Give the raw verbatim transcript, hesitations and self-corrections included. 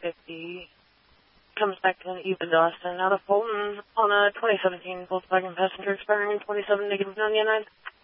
fifty. Comes back to an Eva Dawson out of Fulton on a twenty seventeen Volkswagen Passenger expiring in twenty-seven negative ninety-nine.